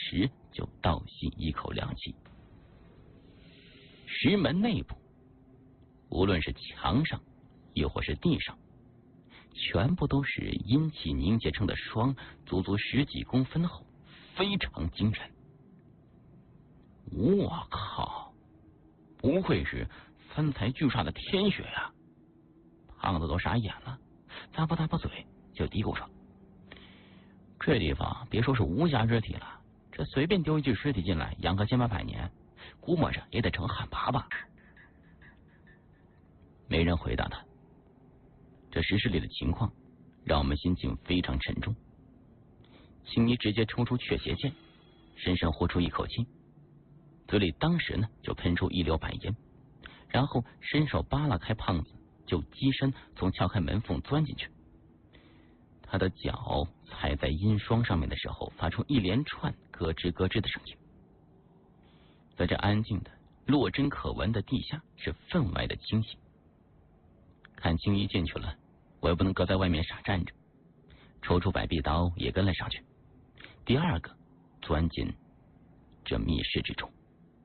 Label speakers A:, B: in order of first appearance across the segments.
A: 时就倒吸一口凉气。石门内部，无论是墙上又或是地上，全部都是阴气凝结成的霜，足足10几公分厚，非常惊人。我靠，不愧是三才巨煞的天血呀！胖子都傻眼了，咂巴咂巴嘴就嘀咕说：这地方别说是无家之体了，这随便丢一具尸体进来，养个千800年，估摸着也得成旱魃吧。没人回答他。这石室里的情况让我们心情非常沉重。青衣直接抽出雀血剑，深深呼出一口气，嘴里当时呢就喷出一溜白烟，然后伸手扒拉开胖子，就机身从撬开门缝钻进去。他的脚踩在阴霜上面的时候，发出一连串咯吱咯吱的声音。在这安静的落针可闻的地下，是分外的清醒。看青衣进去了，我也不能搁在外面傻站着，抽出百臂刀也跟了上去。第二个钻进这密室之中。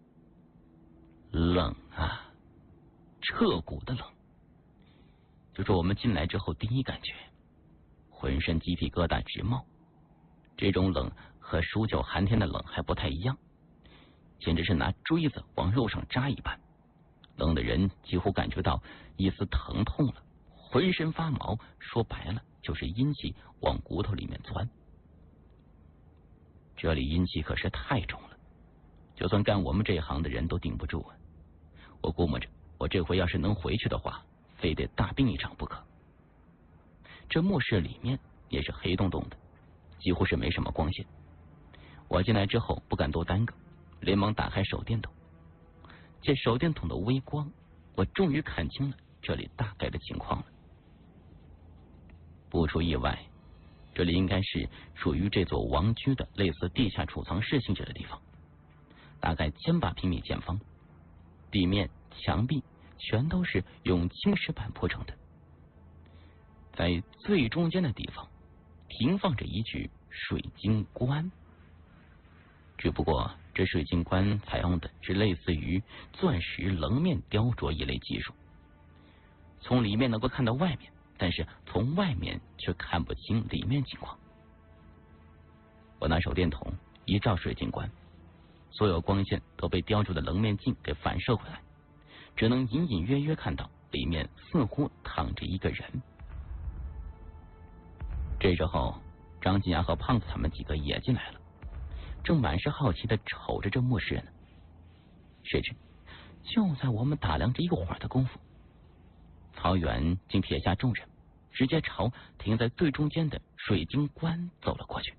A: 冷啊，彻骨的冷。就是我们进来之后第一感觉，浑身鸡皮疙瘩直冒。这种冷和数9寒天的冷还不太一样，简直是拿锥子往肉上扎一般，冷的人几乎感觉到一丝疼痛了，浑身发毛，说白了就是阴气往骨头里面钻。这里阴气可是太重了，就算干我们这一行的人都顶不住啊。我估摸着我这回要是能回去的话，非得大病一场不可。这墓室里面也是黑洞洞的，几乎是没什么光线。我进来之后不敢多耽搁，连忙打开手电筒。借手电筒的微光，我终于看清了这里大概的情况了。不出意外，这里应该是属于这座王居的类似地下储藏室性质的地方，大概1000平米见方，地面墙壁全都是用青石板铺成的。在最中间的地方停放着一具水晶棺，只不过这水晶棺采用的是类似于钻石棱面雕琢一类技术，从里面能够看到外面，但是从外面却看不清里面情况。我拿手电筒一照水晶棺，所有光线都被雕琢的棱面镜给反射回来，只能隐隐约约看到里面似乎躺着一个人。这时候张金牙和胖子他们几个也进来了，正满是好奇的瞅着这墓室呢。谁知就在我们打量着一会儿的功夫，曹远竟撇下众人，直接朝停在最中间的水晶棺走了过去。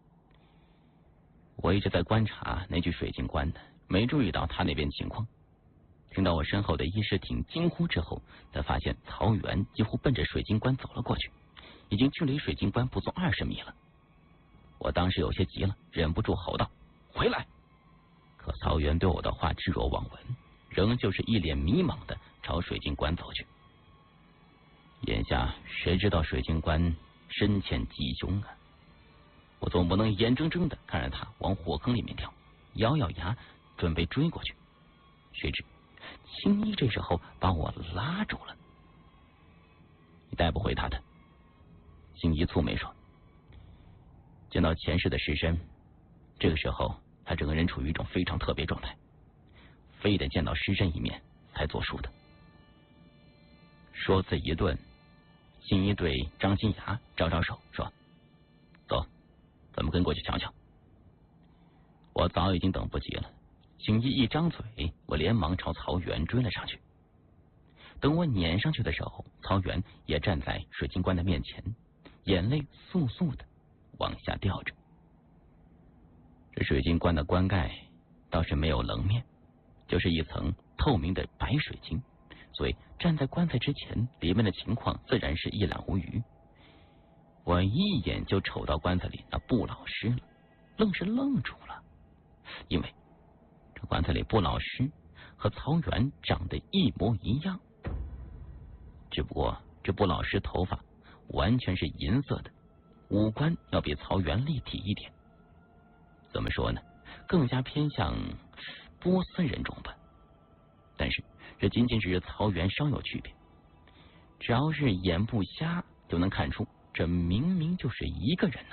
A: 我一直在观察那具水晶棺呢，没注意到他那边情况。听到我身后的议事亭惊呼之后，才发现曹远几乎奔着水晶棺走了过去，已经距离水晶棺不足20米了。我当时有些急了，忍不住吼道：回来！可曹远对我的话置若罔闻，仍旧是一脸迷茫的朝水晶棺走去。眼下谁知道水晶棺深陷吉凶啊，我总不能眼睁睁的看着他往火坑里面跳，咬咬牙准备追过去。谁知青衣这时候把我拉住了。你带不回他的。青衣蹙眉说。见到前世的尸身，这个时候他整个人处于一种非常特别状态，非得见到尸身一面才作数的。说辞一顿，青衣对张金牙招招手说：走，咱们跟过去瞧瞧。我早已经等不及了，青衣一张嘴，我连忙朝曹远追了上去。等我撵上去的时候，曹远也站在水晶棺的面前，眼泪簌簌的往下掉着。这水晶棺的棺盖倒是没有棱面，就是一层透明的白水晶，所以站在棺材之前，里面的情况自然是一览无余。我一眼就瞅到棺材里那布老师了，愣是愣住了，因为这棺材里布老师和曹远长得一模一样，只不过这布老师头发完全是银色的，五官要比曹远立体一点。 怎么说呢，更加偏向波斯人种吧。但是这仅仅是曹原稍有区别，只要是眼不瞎就能看出，这明明就是一个人呢。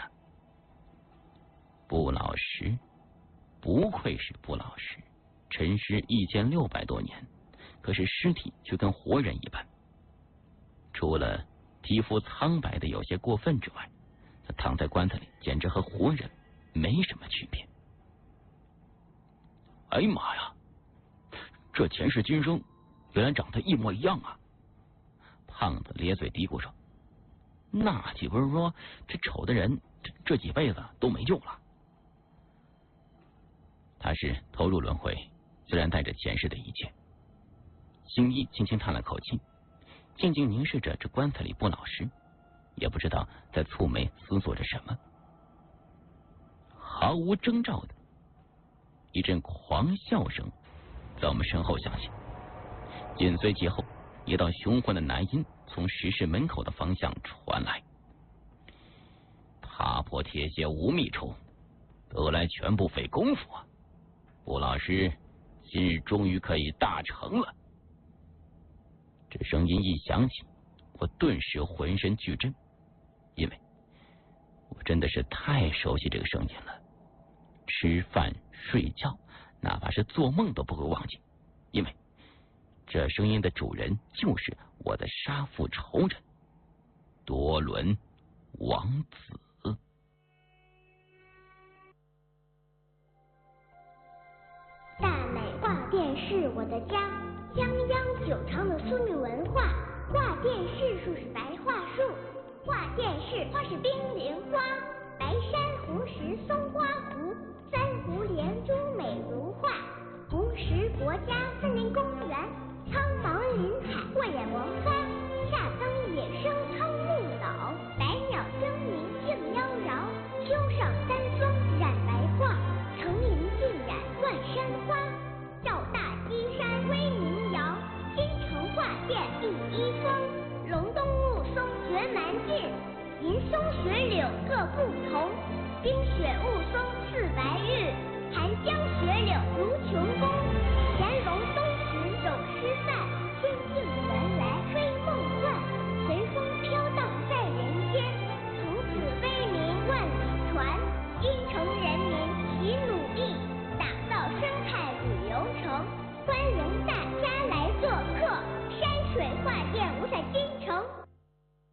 A: 不老石，不愧是不老石，沉尸1600多年，可是尸体却跟活人一般，除了皮肤苍白的有些过分之外，他躺在棺材里简直和活人没什么区别。哎呀妈呀，这前世今生原来长得一模一样啊！胖子咧嘴嘀咕说：“那岂不是说这丑的人这几辈子都没救了？”他是投入轮回，自然带着前世的一切。星一轻轻叹了口气，静静凝视着这棺材里不老石，也不知道在蹙眉思索着什么。毫无征兆的一阵狂笑声在我们身后响起，紧随其后一道雄浑的男音从石室门口的方向传来：“踏破铁鞋无觅处，得来全不费功夫啊！不老师今日终于可以大成了。”这声音一响起，我顿时浑身剧震，因为我真的是太熟悉这个声音了。吃饭、睡觉，哪怕是做梦都不会忘记，因为这声音的主人就是我的杀父仇人多伦王子。
B: 大美画殿是我的家，泱泱久长的苏密文化。画殿是树是白桦树，画殿是花是冰凌花。白珊瑚石松花湖，三湖连珠美如画。红石国家森林公园，苍茫林海过眼王发。夏灯野生苍木岛，百鸟争鸣竞妖娆。秋上三松染白桦，层林尽染万山花。赵大基山威名扬，京城画殿第一峰。隆冬雾凇绝蛮劲，银松雪柳各不同。冰雪雾凇似白玉，寒江雪柳如琼宫。